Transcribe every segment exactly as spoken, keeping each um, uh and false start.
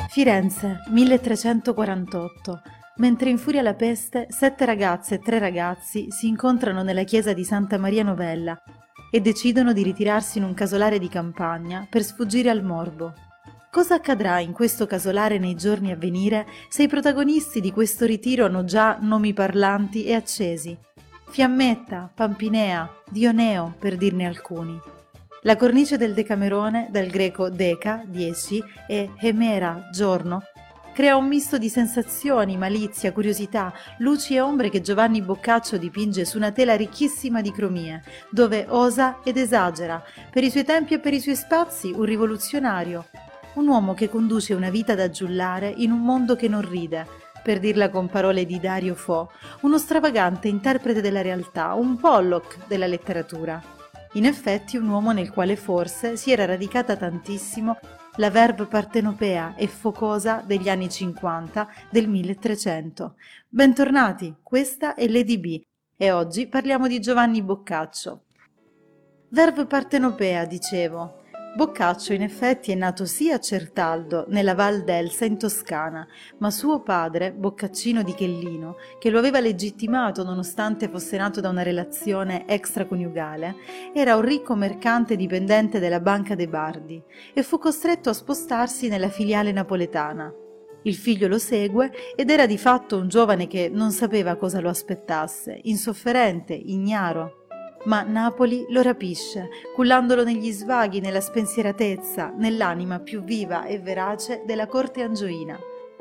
Firenze, milletrecentoquarantotto. Mentre infuria la peste, sette ragazze e tre ragazzi si incontrano nella chiesa di Santa Maria Novella e decidono di ritirarsi in un casolare di campagna per sfuggire al morbo. Cosa accadrà in questo casolare nei giorni a venire se i protagonisti di questo ritiro hanno già nomi parlanti e accesi? Fiammetta, Pampinea, Dioneo, per dirne alcuni. La cornice del Decamerone, dal greco deca, dieci, e hemera, giorno, crea un misto di sensazioni, malizia, curiosità, luci e ombre che Giovanni Boccaccio dipinge su una tela ricchissima di cromie, dove osa ed esagera, per i suoi tempi e per i suoi spazi un rivoluzionario, un uomo che conduce una vita da giullare in un mondo che non ride, per dirla con parole di Dario Fo, uno stravagante interprete della realtà, un Pollock della letteratura. In effetti un uomo nel quale forse si era radicata tantissimo la verve partenopea e focosa degli anni cinquanta del milletrecento. Bentornati, questa è Lady B e oggi parliamo di Giovanni Boccaccio. Verve partenopea, dicevo. Boccaccio in effetti è nato sì a Certaldo, nella Val d'Elsa in Toscana, ma suo padre, Boccaccino di Chellino, che lo aveva legittimato nonostante fosse nato da una relazione extraconiugale, era un ricco mercante dipendente della Banca dei Bardi e fu costretto a spostarsi nella filiale napoletana. Il figlio lo segue ed era di fatto un giovane che non sapeva cosa lo aspettasse, insofferente, ignaro. Ma Napoli lo rapisce, cullandolo negli svaghi, nella spensieratezza, nell'anima più viva e verace della corte angioina.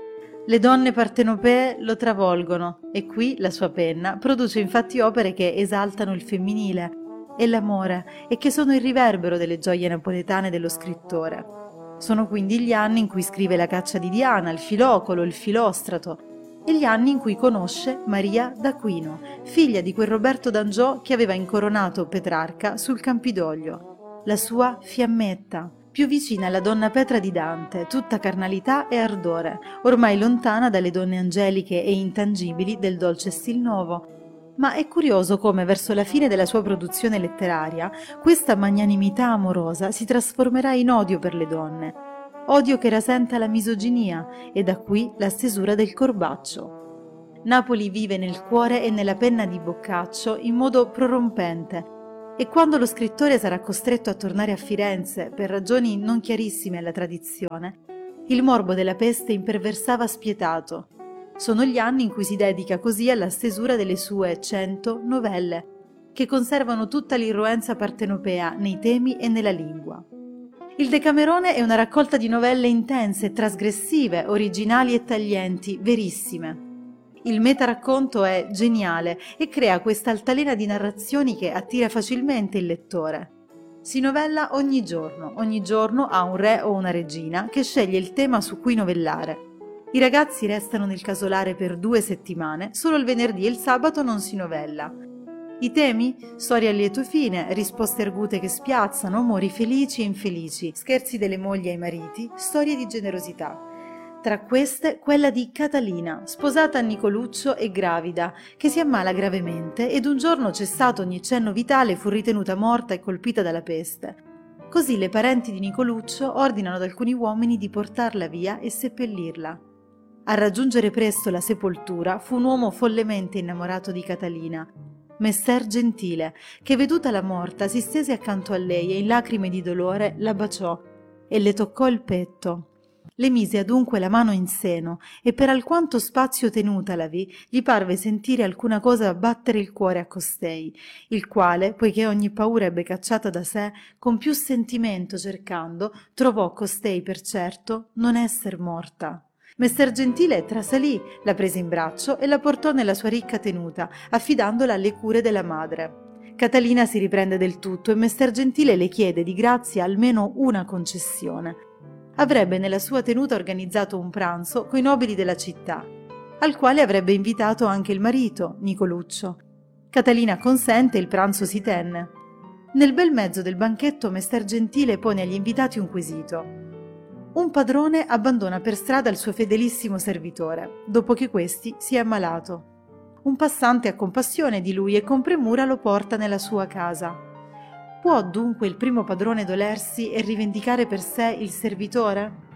Le donne partenopee lo travolgono e qui la sua penna produce infatti opere che esaltano il femminile e l'amore e che sono il riverbero delle gioie napoletane dello scrittore. Sono quindi gli anni in cui scrive La caccia di Diana, Il Filocolo, Il Filostrato, e gli anni in cui conosce Maria d'Aquino, figlia di quel Roberto d'Angiò che aveva incoronato Petrarca sul Campidoglio, la sua Fiammetta, più vicina alla donna Petra di Dante, tutta carnalità e ardore, ormai lontana dalle donne angeliche e intangibili del dolce stil nuovo. Ma è curioso come verso la fine della sua produzione letteraria questa magnanimità amorosa si trasformerà in odio per le donne, odio che rasenta la misoginia e da qui la stesura del corbaccio. Napoli vive nel cuore e nella penna di Boccaccio in modo prorompente e quando lo scrittore sarà costretto a tornare a Firenze per ragioni non chiarissime alla tradizione, il morbo della peste imperversava spietato. Sono gli anni in cui si dedica così alla stesura delle sue cento novelle, che conservano tutta l'irruenza partenopea nei temi e nella lingua. Il Decamerone è una raccolta di novelle intense, trasgressive, originali e taglienti, verissime. Il metaracconto è geniale e crea questa altalena di narrazioni che attira facilmente il lettore. Si novella ogni giorno, ogni giorno ha un re o una regina che sceglie il tema su cui novellare. I ragazzi restano nel casolare per due settimane, solo il venerdì e il sabato non si novella. I temi? Storie a lieto fine, risposte argute che spiazzano, amori felici e infelici, scherzi delle mogli ai mariti, storie di generosità. Tra queste quella di Catalina, sposata a Nicoluccio e gravida, che si ammala gravemente ed un giorno cessato ogni cenno vitale fu ritenuta morta e colpita dalla peste. Così le parenti di Nicoluccio ordinano ad alcuni uomini di portarla via e seppellirla. A raggiungere presto la sepoltura fu un uomo follemente innamorato di Catalina, Messer Gentile, che veduta la morta si stese accanto a lei e in lacrime di dolore la baciò e le toccò il petto. Le mise adunque la mano in seno e per alquanto spazio tenutalavi gli parve sentire alcuna cosa battere il cuore a costei, il quale, poiché ogni paura ebbe cacciata da sé, con più sentimento cercando, trovò costei per certo non esser morta. Messer Gentile trasalì, la prese in braccio e la portò nella sua ricca tenuta, affidandola alle cure della madre. Catalina si riprende del tutto e Messer Gentile le chiede di grazia almeno una concessione. Avrebbe nella sua tenuta organizzato un pranzo coi nobili della città, al quale avrebbe invitato anche il marito, Nicoluccio. Catalina consente e il pranzo si tenne. Nel bel mezzo del banchetto Messer Gentile pone agli invitati un quesito. Un padrone abbandona per strada il suo fedelissimo servitore, dopo che questi si è ammalato. Un passante ha compassione di lui e con premura lo porta nella sua casa. Può dunque il primo padrone dolersi e rivendicare per sé il servitore?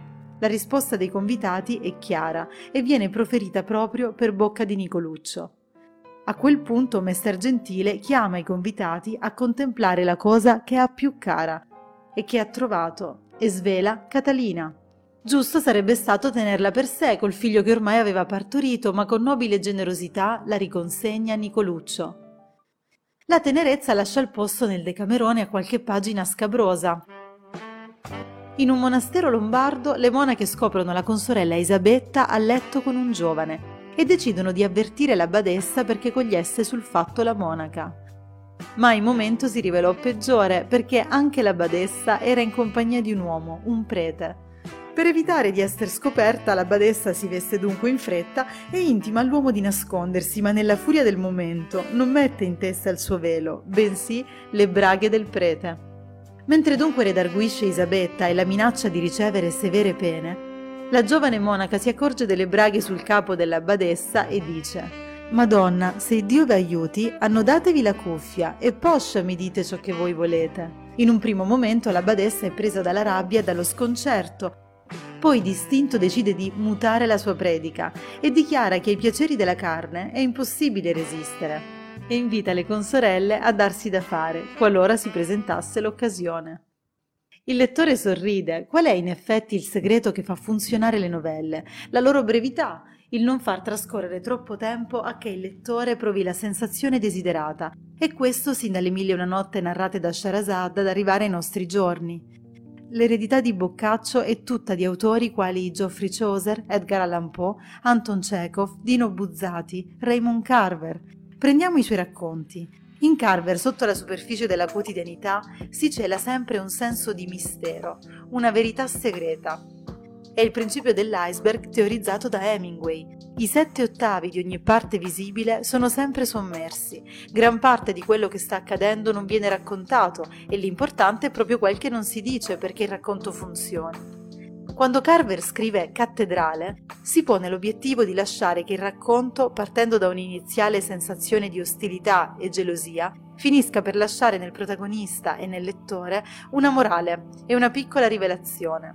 La risposta dei convitati è chiara e viene proferita proprio per bocca di Nicoluccio. A quel punto Messer Gentile chiama i convitati a contemplare la cosa che ha più cara e che ha trovato e svela Catalina. Giusto sarebbe stato tenerla per sé col figlio che ormai aveva partorito, ma con nobile generosità la riconsegna a Nicoluccio. La tenerezza lascia il posto nel Decamerone a qualche pagina scabrosa. In un monastero lombardo le monache scoprono la consorella Isabetta a letto con un giovane e decidono di avvertire la badessa perché cogliesse sul fatto la monaca. Ma il momento si rivelò peggiore perché anche la badessa era in compagnia di un uomo, un prete. Per evitare di essere scoperta, la badessa si veste dunque in fretta e intima all'uomo di nascondersi, ma nella furia del momento non mette in testa il suo velo, bensì le braghe del prete. Mentre dunque redarguisce Isabetta e la minaccia di ricevere severe pene, la giovane monaca si accorge delle braghe sul capo della badessa e dice: «Madonna, se Dio vi aiuti, annodatevi la cuffia e poscia mi dite ciò che voi volete». In un primo momento la badessa è presa dalla rabbia e dallo sconcerto, poi d'istinto decide di mutare la sua predica e dichiara che ai piaceri della carne è impossibile resistere e invita le consorelle a darsi da fare qualora si presentasse l'occasione. Il lettore sorride. Qual è in effetti il segreto che fa funzionare le novelle? La loro brevità, il non far trascorrere troppo tempo a che il lettore provi la sensazione desiderata, e questo sin dalle mille e una notte narrate da Scheherazade ad arrivare ai nostri giorni. L'eredità di Boccaccio è tutta di autori quali Geoffrey Chaucer, Edgar Allan Poe, Anton Chekhov, Dino Buzzati, Raymond Carver. Prendiamo i suoi racconti. In Carver, sotto la superficie della quotidianità, si cela sempre un senso di mistero, una verità segreta. È il principio dell'iceberg teorizzato da Hemingway. I sette ottavi di ogni parte visibile sono sempre sommersi. Gran parte di quello che sta accadendo non viene raccontato e l'importante è proprio quel che non si dice perché il racconto funzioni. Quando Carver scrive Cattedrale, si pone l'obiettivo di lasciare che il racconto, partendo da un'iniziale sensazione di ostilità e gelosia, finisca per lasciare nel protagonista e nel lettore una morale e una piccola rivelazione.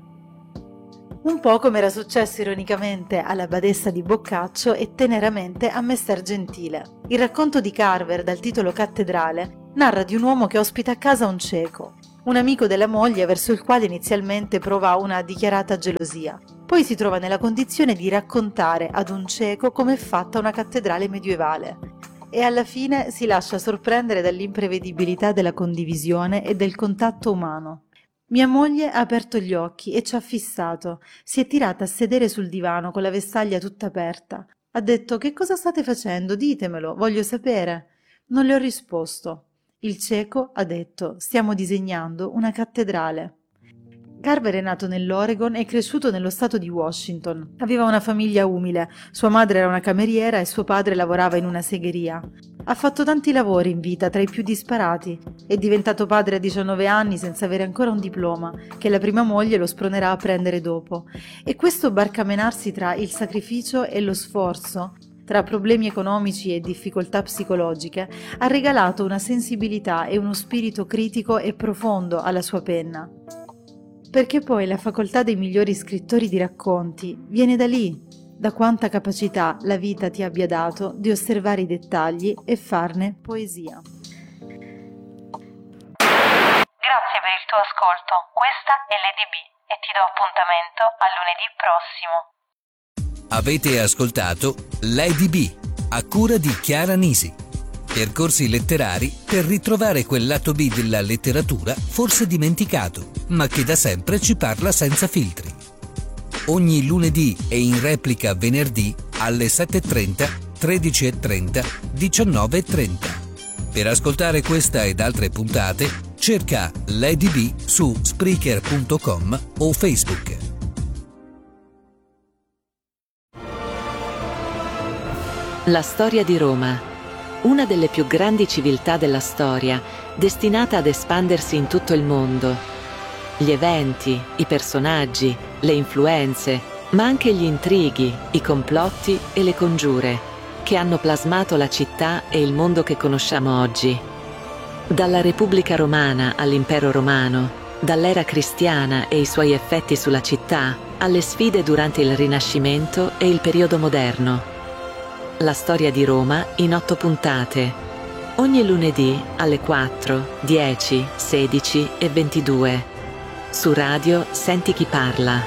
Un po' come era successo ironicamente alla badessa di Boccaccio e teneramente a Messer Gentile. Il racconto di Carver, dal titolo Cattedrale, narra di un uomo che ospita a casa un cieco, un amico della moglie verso il quale inizialmente prova una dichiarata gelosia. Poi si trova nella condizione di raccontare ad un cieco come è fatta una cattedrale medievale. E alla fine si lascia sorprendere dall'imprevedibilità della condivisione e del contatto umano. Mia moglie ha aperto gli occhi e ci ha fissato. Si è tirata a sedere sul divano con la vestaglia tutta aperta. Ha detto: «Che cosa state facendo? Ditemelo, voglio sapere». Non le ho risposto. Il cieco ha detto: «Stiamo disegnando una cattedrale». Carver è nato nell'Oregon e cresciuto nello stato di Washington. Aveva una famiglia umile, sua madre era una cameriera e suo padre lavorava in una segheria. Ha fatto tanti lavori in vita, tra i più disparati. È diventato padre a diciannove anni senza avere ancora un diploma, che la prima moglie lo spronerà a prendere dopo. E questo barcamenarsi tra il sacrificio e lo sforzo, tra problemi economici e difficoltà psicologiche, ha regalato una sensibilità e uno spirito critico e profondo alla sua penna. Perché poi la facoltà dei migliori scrittori di racconti viene da lì, da quanta capacità la vita ti abbia dato di osservare i dettagli e farne poesia. Grazie per il tuo ascolto, questa è Lady B e ti do appuntamento a lunedì prossimo. Avete ascoltato Lady B, a cura di Chiara Nisi. Percorsi letterari per ritrovare quel lato B della letteratura forse dimenticato, ma che da sempre ci parla senza filtri. Ogni lunedì e in replica venerdì alle sette e trenta, tredici e trenta, diciannove e trenta. Per ascoltare questa ed altre puntate, cerca Lady B su Spreaker punto com o Facebook. La storia di Roma, una delle più grandi civiltà della storia, destinata ad espandersi in tutto il mondo. Gli eventi, i personaggi, le influenze, ma anche gli intrighi, i complotti e le congiure, che hanno plasmato la città e il mondo che conosciamo oggi. Dalla Repubblica Romana all'Impero Romano, dall'era cristiana e i suoi effetti sulla città, alle sfide durante il Rinascimento e il periodo moderno. La storia di Roma in otto puntate, ogni lunedì alle quattro, dieci, sedici e ventidue. Su Radio Senti Chi Parla.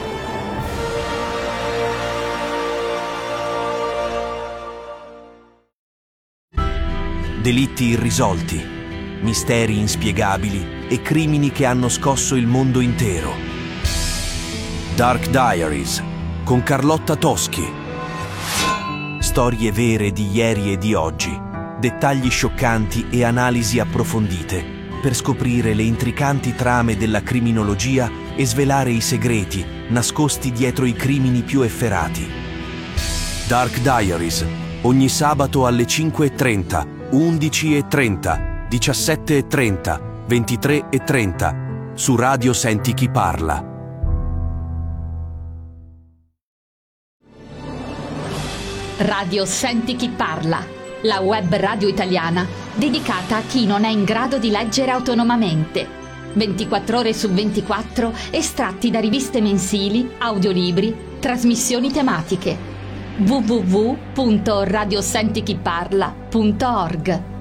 Delitti irrisolti, misteri inspiegabili e crimini che hanno scosso il mondo intero. Dark Diaries con Carlotta Toschi. Storie vere di ieri e di oggi, dettagli scioccanti e analisi approfondite per scoprire le intricanti trame della criminologia e svelare i segreti nascosti dietro i crimini più efferati. Dark Diaries, ogni sabato alle cinque e trenta, undici e trenta, diciassette e trenta, ventitré e trenta, su Radio Senti Chi Parla. Radio Senti Chi Parla, la web radio italiana dedicata a chi non è in grado di leggere autonomamente. ventiquattro ore su ventiquattro estratti da riviste mensili, audiolibri, trasmissioni tematiche. w w w punto radiosentichiparla punto org